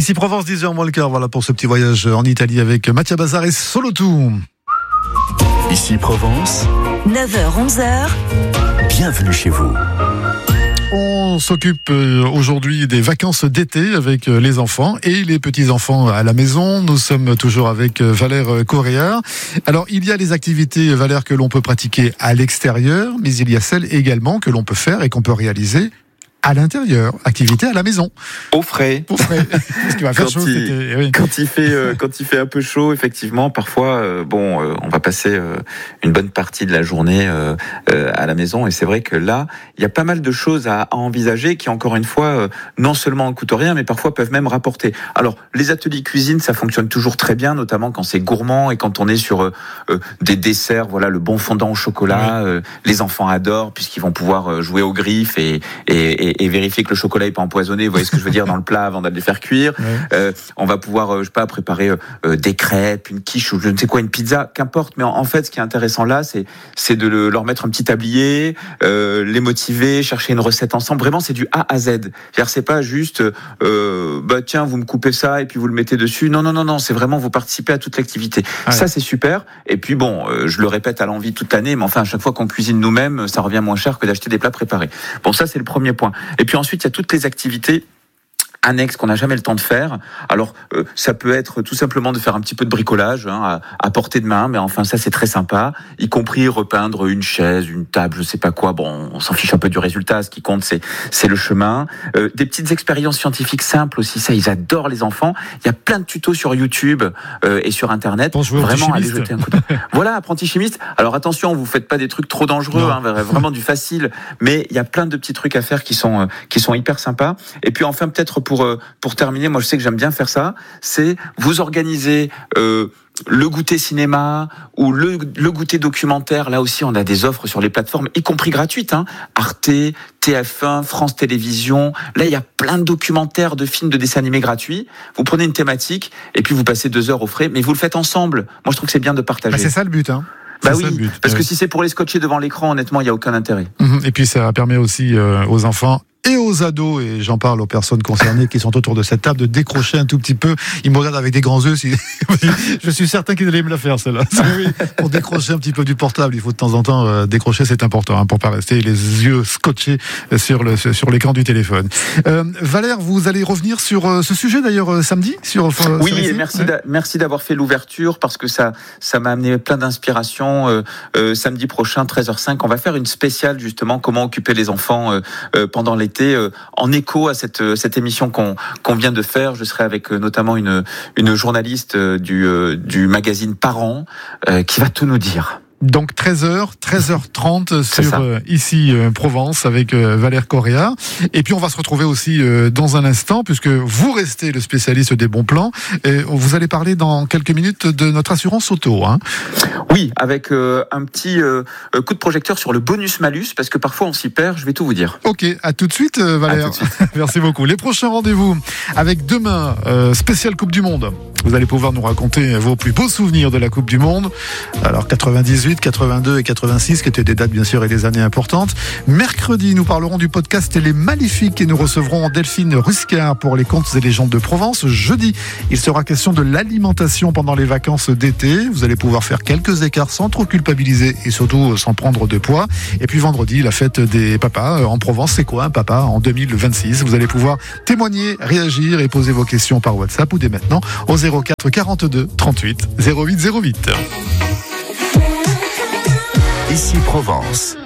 Ici Provence, 10h moins le quart, voilà pour ce petit voyage en Italie avec Mattia Bazar et Solotou. Ici Provence, 9h-11h, bienvenue chez vous. On s'occupe aujourd'hui des vacances d'été avec les enfants et les petits-enfants à la maison. Nous sommes toujours avec Valère Correa. Alors, il y a les activités, Valère, que l'on peut pratiquer à l'extérieur, mais il y a celles également que l'on peut faire et qu'on peut réaliser à l'intérieur, activité à la maison. Au frais. Au frais. Parce qu'il va faire chaud cet été. Oui. Quand il fait un peu chaud, effectivement, parfois, on va passer une bonne partie de la journée à la maison. Et c'est vrai que là, il y a pas mal de choses à envisager qui, encore une fois, non seulement ne coûtent rien, mais parfois peuvent même rapporter. Alors, les ateliers cuisine, ça fonctionne toujours très bien, notamment quand c'est gourmand et quand on est sur des desserts, voilà, le bon fondant au chocolat. Oui. Les enfants adorent puisqu'ils vont pouvoir jouer aux griffes et vérifier que le chocolat est pas empoisonné, vous voyez ce que je veux dire, dans le plat avant d'aller le faire cuire. Ouais. On va pouvoir, préparer des crêpes, une quiche ou je ne sais quoi, une pizza, qu'importe. Mais en fait, ce qui est intéressant là, c'est de leur mettre un petit tablier, les motiver, chercher une recette ensemble. Vraiment, c'est du A à Z. C'est-à-dire, c'est pas juste, tiens, vous me coupez ça et puis vous le mettez dessus. Non, c'est vraiment vous participez à toute l'activité. Ouais. Ça, c'est super. Et puis je le répète à l'envi toute l'année, mais enfin, à chaque fois qu'on cuisine nous-mêmes, ça revient moins cher que d'acheter des plats préparés. Bon, ça, c'est le premier point. Et puis ensuite, il y a toutes les activités annexes qu'on n'a jamais le temps de faire. Alors, ça peut être tout simplement de faire un petit peu de bricolage à portée de main, mais enfin, ça, c'est très sympa, y compris repeindre une chaise, une table, je sais pas quoi. Bon, on s'en fiche un peu du résultat. Ce qui compte, c'est le chemin. Des petites expériences scientifiques simples aussi, ça, ils adorent les enfants. Il y a plein de tutos sur YouTube et sur Internet. Vraiment, allez jeter un coup d'œil. Voilà, apprenti chimiste. Alors, attention, vous faites pas des trucs trop dangereux, vraiment du facile, mais il y a plein de petits trucs à faire qui sont hyper sympas. Et puis, enfin, peut-être pour terminer, moi je sais que j'aime bien faire ça, c'est vous organiser le goûter cinéma ou le goûter documentaire. Là aussi, on a des offres sur les plateformes, y compris gratuites, Arte, TF1, France Télévisions. Là, il y a plein de documentaires, de films, de dessins animés gratuits. Vous prenez une thématique et puis vous passez 2 heures au frais, mais vous le faites ensemble. Moi, je trouve que c'est bien de partager. C'est ça le but, Oui, parce que si c'est pour les scotcher devant l'écran, honnêtement, il n'y a aucun intérêt. Et puis ça permet aussi aux enfants et aux ados, et j'en parle aux personnes concernées qui sont autour de cette table, de décrocher un tout petit peu. Ils me regardent avec des grands yeux. Je suis certain qu'ils allaient me la faire, celle-là. Pour décrocher un petit peu du portable, il faut de temps en temps décrocher, c'est important, pour pas rester les yeux scotchés sur l'écran du téléphone. Valère, vous allez revenir sur ce sujet d'ailleurs samedi Oui, merci d'avoir fait l'ouverture, parce que ça m'a amené plein d'inspiration. Samedi prochain, 13h05, on va faire une spéciale justement comment occuper les enfants pendant l'été. En écho à cette émission qu'on vient de faire, je serai avec notamment une journaliste du magazine Parents qui va tout nous dire. Donc 13h30 sur ici Provence avec Valère Correa. Et puis on va se retrouver aussi dans un instant, puisque vous restez le spécialiste des bons plans. Et vous allez parler dans quelques minutes de notre assurance auto. Oui, avec un petit coup de projecteur sur le bonus-malus, parce que parfois on s'y perd, je vais tout vous dire. Ok, à tout de suite Valère. Tout de suite. Merci beaucoup. Les prochains rendez-vous avec demain, spécial Coupe du Monde. Vous allez pouvoir nous raconter vos plus beaux souvenirs de la Coupe du Monde. Alors 98, 82 et 86, qui étaient des dates bien sûr et des années importantes. Mercredi, nous parlerons du podcast Les Maléfiques et nous recevrons Delphine Ruscard pour les contes et légendes de Provence. Jeudi, il sera question de l'alimentation pendant les vacances d'été. Vous allez pouvoir faire quelques écarts sans trop culpabiliser et surtout sans prendre de poids. Et puis vendredi, la fête des papas en Provence. C'est quoi un papa en 2026? Vous allez pouvoir témoigner, réagir et poser vos questions par WhatsApp ou dès maintenant au 04 42 38 08 08. Ici Provence.